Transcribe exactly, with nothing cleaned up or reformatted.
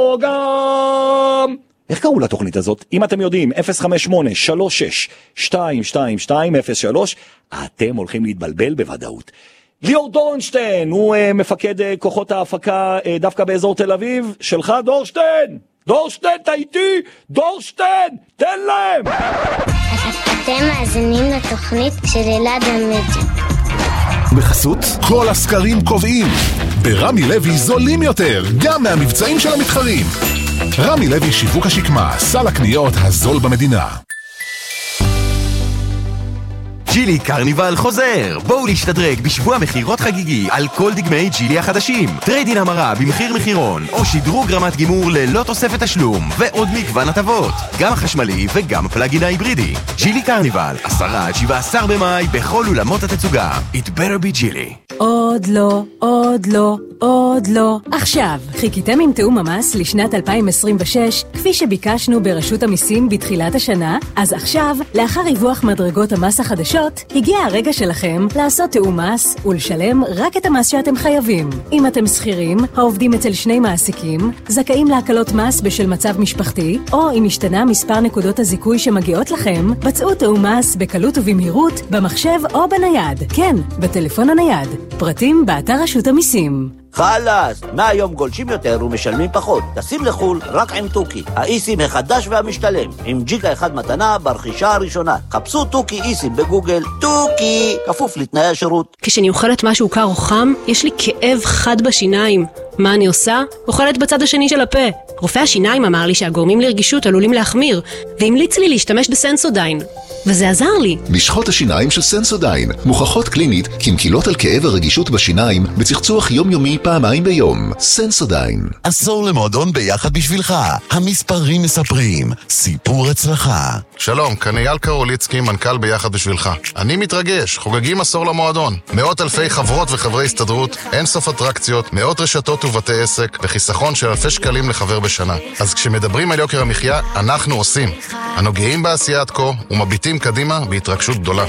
גם... איך קראו לתוכנית הזאת? אם אתם יודעים, אפס חמש שמונה שלוש שש שתיים שתיים שתיים אפס שלוש, אתם הולכים להתבלבל בוודאות. ליאור דורנשטיין, הוא uh, מפקד uh, כוחות ההפקה uh, דווקא באזור תל אביב. שלך דורשטיין! דורשטיין, אתה איתי! דורשטיין! תן להם! אתם מאזינים לתוכנית של אלעד המג'יק. בחסות כל הסקרים קובעים ברמי לוי זולים יותר גם מהמבצעים של המתחרים. רמי לוי שיווק השקמה, סל הקניות הזול במדינה. ג'ילי קרניבל חוזר. בואו להשתדרג בשבוע מחירות חגיגי על כל דגמי ג'ילי החדשים. טריידין המרה במחיר מחירון או שדרוג רמת גימור ללא תוספת תשלום ועוד מגוון הטבות, גם החשמלי וגם הפלאגין ההיברידי. ג'ילי קרניבל, עשרה עד שבעה עשר במאי בכל אולמות התצוגה. It better be ג'ילי. עוד לא, עוד לא, עוד לא. עכשיו, חיכיתם עם תאום המס לשנת אלפיים עשרים ושש, כפי שביקשנו ברשות המיסים בתחילת השנה? אז עכשיו, לאחר ריווח מדרגות המס החדשות, הגיע הרגע שלכם לעשות תאום מס ולשלם רק את המס שאתם חייבים. אם אתם שכירים, העובדים אצל שני מעסיקים, זכאים להקלות מס בשל מצב משפחתי, או אם השתנה מספר נקודות הזיכוי שמגיעות לכם, בצעו תאום מס בקלות ובמהירות, במחשב או בנייד. כן, בטלפון הנייד. פרטים באתר רשות המיסים. חלאס, מהיום גולשים יותר ומשלמים פחות. תשים לחול רק עם טוקי, האיסים החדש והמשתלם, עם ג'יגה אחד מתנה ברכישה הראשונה. חפשו טוקי איסים בגוגל. טוקי, כפוף לתנאי השירות. כשאני אוכלת משהו קר או חם, יש לי כאב חד בשיניים. מה אני עושה? אוכלת בצד השני של הפה. רופא השיניים אמר לי שהגורמים לרגישות עלולים להחמיר, והמליץ לי להשתמש בסנסודיין. וזה עזר לי. משחות השיניים של סנסודיין מוכחות קלינית כמקילות על כאב הרגישות בשיניים בצחצוח יומיומי פעמיים ביום. סנסודיין. עשור למועדון ביחד בשבילך. המספרים מספרים. סיפור הצלחה. שלום, כאן אייל קרוליצקי, מנכ"ל ביחד בשבילך. אני מתרגש, חוגגים עשור למועדון. מאות אלפי חברות וחברי הסתדרות, אין סוף אטרקציות, מאות רשתות ובתי עסק, וחיסכון של אלפי שקלים לחבר בשנה. אז כשמדברים על יוקר המחיה, אנחנו עושים. אנו גאים בעשייה עד כה ומביטים קדימה בהתרגשות גדולה.